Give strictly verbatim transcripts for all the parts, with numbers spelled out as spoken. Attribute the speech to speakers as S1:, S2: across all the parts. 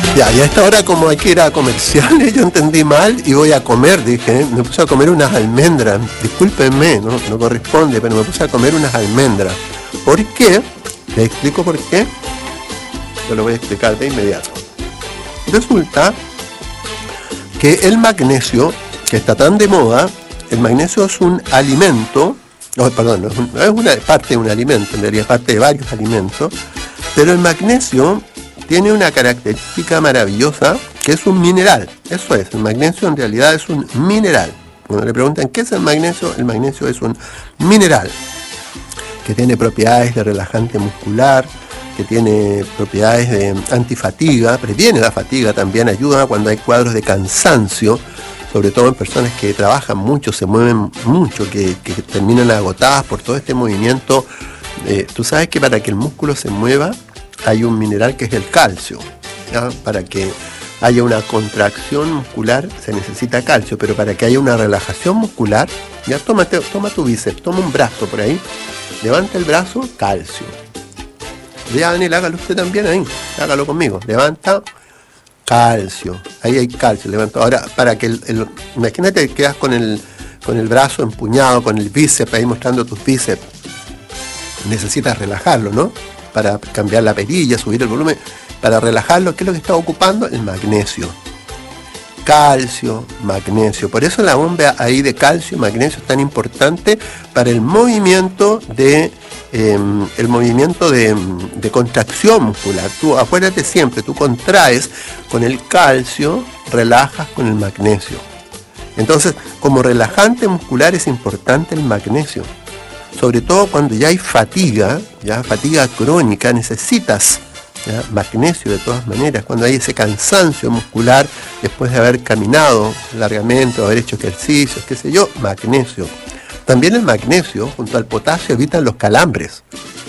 S1: Ya, y a esta hora como hay que ir a comerciales, yo entendí mal y voy a comer, dije, me puse a comer unas almendras, discúlpenme, no, no corresponde, pero me puse a comer unas almendras. ¿Por qué? Les explico por qué, yo lo voy a explicar de inmediato. Resulta que el magnesio, que está tan de moda, el magnesio es un alimento, no, perdón, no es, un, es una parte de un alimento, en realidad es parte de varios alimentos, pero el magnesio tiene una característica maravillosa que es un mineral. Eso es, el magnesio en realidad es un mineral. Cuando le preguntan qué es el magnesio, el magnesio es un mineral que tiene propiedades de relajante muscular, que tiene propiedades de antifatiga, previene la fatiga, también ayuda cuando hay cuadros de cansancio, sobre todo en personas que trabajan mucho, se mueven mucho, que, que terminan agotadas por todo este movimiento. Eh, tú sabes que para que el músculo se mueva hay un mineral que es el calcio, ¿ya? Para que haya una contracción muscular se necesita calcio, pero para que haya una relajación muscular, ya tómate, toma tu bíceps, toma un brazo por ahí, levanta el brazo, calcio. Ya, Daniel, hágalo usted también ahí, hágalo conmigo, levanta, calcio, ahí hay calcio, levanta. Ahora, para que el, el imagínate que quedas con el, con el brazo empuñado, con el bíceps ahí mostrando tus bíceps, necesitas relajarlo, ¿no? Para cambiar la perilla, subir el volumen, para relajarlo, ¿qué es lo que está ocupando? El magnesio. Calcio, magnesio. Por eso la bomba ahí de calcio y magnesio es tan importante para el movimiento de eh, el movimiento de, de contracción muscular. Tú acuérdate siempre, tú contraes con el calcio, relajas con el magnesio. Entonces, como relajante muscular es importante el magnesio. Sobre todo cuando ya hay fatiga, ya fatiga crónica, necesitas ¿ya? magnesio de todas maneras. Cuando hay ese cansancio muscular después de haber caminado largamente o haber hecho ejercicios, qué sé yo, magnesio. También el magnesio junto al potasio evitan los calambres.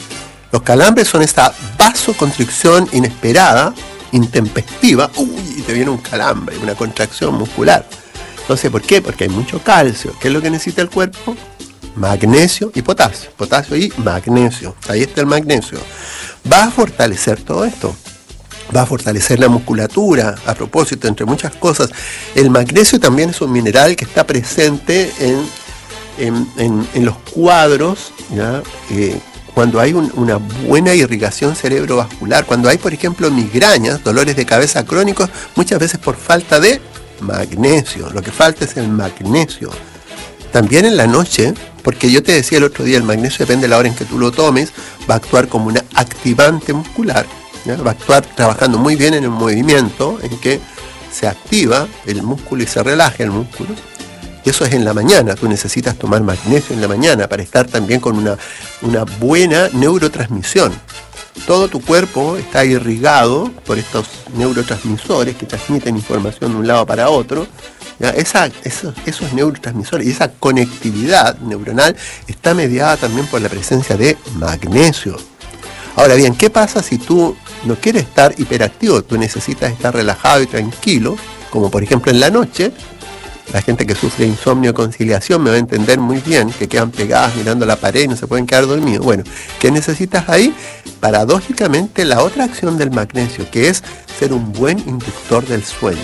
S1: Los calambres son esta vasoconstricción inesperada, intempestiva, uy, y te viene un calambre, una contracción muscular. Entonces, ¿por qué? Porque hay mucho calcio. ¿Qué es lo que necesita el cuerpo? Magnesio y potasio, potasio y magnesio, ahí está el magnesio. Va a fortalecer todo esto, va a fortalecer la musculatura, a propósito, entre muchas cosas. El magnesio también es un mineral que está presente en, en, en, en los cuadros, ¿ya? Eh, cuando hay un, una buena irrigación cerebrovascular, cuando hay, por ejemplo, migrañas, dolores de cabeza crónicos, muchas veces por falta de magnesio, lo que falta es el magnesio. También en la noche, porque yo te decía el otro día, el magnesio depende de la hora en que tú lo tomes, va a actuar como un activante muscular, ¿ya? Va a actuar trabajando muy bien en el movimiento, en que se activa el músculo y se relaja el músculo. Y eso es en la mañana, tú necesitas tomar magnesio en la mañana para estar también con una, una buena neurotransmisión. Todo tu cuerpo está irrigado por estos neurotransmisores que transmiten información de un lado para otro. ¿Ya? Esa, esos, esos neurotransmisores y esa conectividad neuronal está mediada también por la presencia de magnesio. Ahora bien, ¿qué pasa si tú no quieres estar hiperactivo? Tú necesitas estar relajado y tranquilo, como por ejemplo en la noche. La gente que sufre insomnio o conciliación me va a entender muy bien, que quedan pegadas mirando la pared y no se pueden quedar dormidos. Bueno, ¿qué necesitas ahí? Paradójicamente la otra acción del magnesio, que es ser un buen inductor del sueño.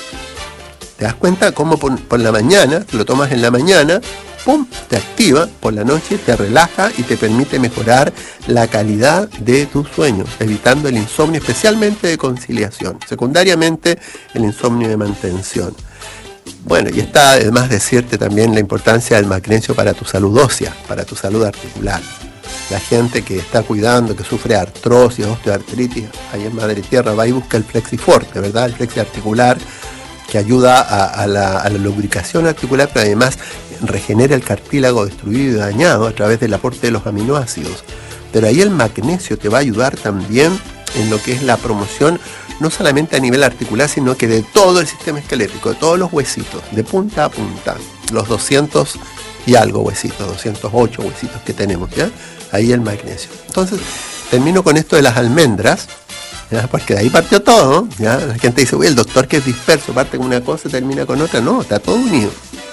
S1: ¿Te das cuenta cómo por, por la mañana, lo tomas en la mañana, pum, te activa, por la noche te relaja y te permite mejorar la calidad de tu sueño, evitando el insomnio, especialmente de conciliación, secundariamente el insomnio de mantención. Bueno, y está además decirte también la importancia del magnesio para tu salud ósea, para tu salud articular. La gente que está cuidando, que sufre artrosis, osteoartritis, ahí en Madre Tierra, va y busca el Flexiforte, ¿verdad? El flexi articular, que ayuda a, a, la, a la lubricación articular, pero además regenera el cartílago destruido y dañado a través del aporte de los aminoácidos. Pero ahí el magnesio te va a ayudar también en lo que es la promoción, no solamente a nivel articular, sino que de todo el sistema esquelético, de todos los huesitos, de punta a punta, los doscientos y algo huesitos, doscientos ocho huesitos que tenemos, ¿ya? Ahí el magnesio. Entonces, termino con esto de las almendras, ¿ya? Porque de ahí partió todo, ¿ya? La gente dice, uy, el doctor que es disperso, parte con una cosa y termina con otra. No, está todo unido.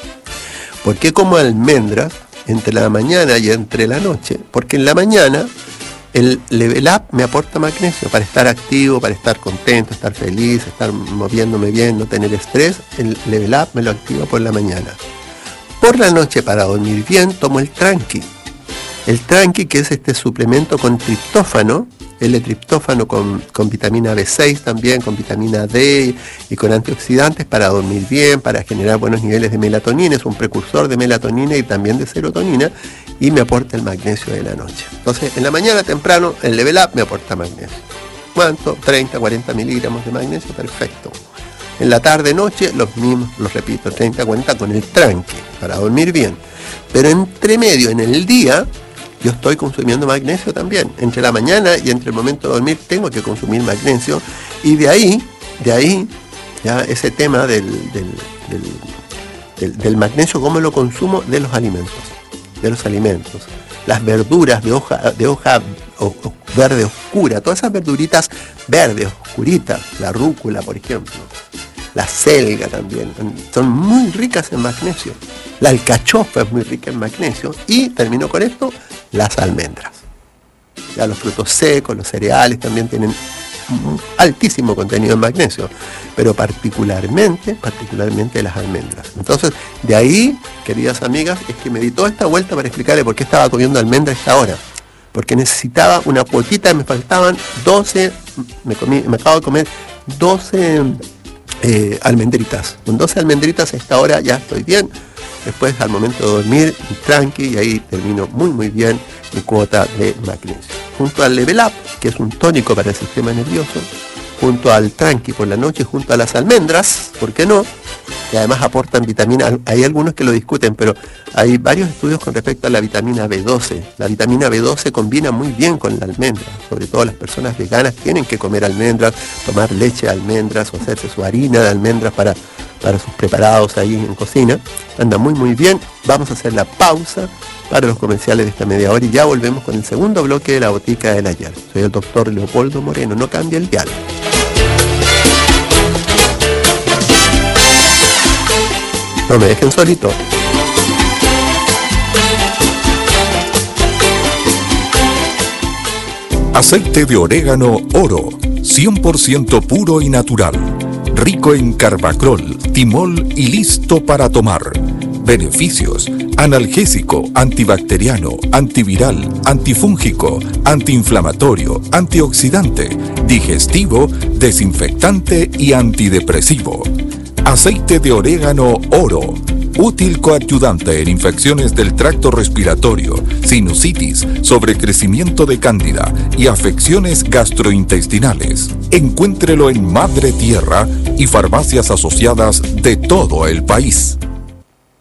S1: ¿Por qué como almendras entre la mañana y entre la noche? Porque en la mañana el Level Up me aporta magnesio para estar activo, para estar contento, estar feliz, estar moviéndome bien, no tener estrés. El Level Up me lo activa por la mañana. Por la noche, para dormir bien, tomo el Tranqui. El Tranqui, que es este suplemento con triptófano, L-triptófano con, con vitamina B seis también, con vitamina D y con antioxidantes para dormir bien, para generar buenos niveles de melatonina. Es un precursor de melatonina y también de serotonina, y me aporta el magnesio de la noche. Entonces, en la mañana temprano, el Level Up me aporta magnesio. ¿Cuánto? treinta, cuarenta miligramos de magnesio, perfecto. En la tarde, noche, los mismos, los repito, treinta, cuarenta con el Tranqui, para dormir bien. Pero entre medio, en el día, yo estoy consumiendo magnesio también. Entre la mañana y entre el momento de dormir tengo que consumir magnesio. Y de ahí, de ahí, ya ese tema del, del, del, del, del magnesio, ¿cómo lo consumo? De los alimentos. De los alimentos. Las verduras de hoja, de hoja o, o verde oscura, todas esas verduritas verdes, oscuritas, la rúcula, por ejemplo. La selga también, son muy ricas en magnesio. La alcachofa es muy rica en magnesio. Y termino con esto, las almendras. Ya los frutos secos, los cereales también tienen un altísimo contenido en magnesio, pero particularmente, particularmente las almendras. Entonces, de ahí, queridas amigas, es que me di toda esta vuelta para explicarle por qué estaba comiendo almendras a esta hora. Porque necesitaba una cuotita, me faltaban doce, me, comí, me acabo de comer doce eh, almendritas. Con doce almendritas a esta hora ya estoy bien. Después, al momento de dormir, tranqui, y ahí termino muy muy bien mi cuota de magnesio. Junto al Level Up, que es un tónico para el sistema nervioso, junto al Tranqui por la noche, junto a las almendras, ¿por qué no? Que además aportan vitamina, hay algunos que lo discuten, pero hay varios estudios con respecto a la vitamina B doce. La vitamina B doce combina muy bien con la almendra, sobre todo las personas veganas tienen que comer almendras, tomar leche de almendras o hacerse su harina de almendras para, para sus preparados ahí en cocina. Anda muy muy bien. Vamos a hacer la pausa para los comerciales de esta media hora y ya volvemos con el segundo bloque de la Botica del Ayer. Soy el doctor Leopoldo Moreno, no cambia el diálogo. No me dejen solito.
S2: Aceite de orégano Oro, cien por ciento puro y natural. Rico en carbacrol, timol y listo para tomar. Beneficios: analgésico, antibacteriano, antiviral, antifúngico, antiinflamatorio, antioxidante, digestivo, desinfectante y antidepresivo. Aceite de orégano Oro, útil coadyuvante en infecciones del tracto respiratorio, sinusitis, sobrecrecimiento de cándida y afecciones gastrointestinales. Encuéntrelo en Madre Tierra y farmacias asociadas de todo el país.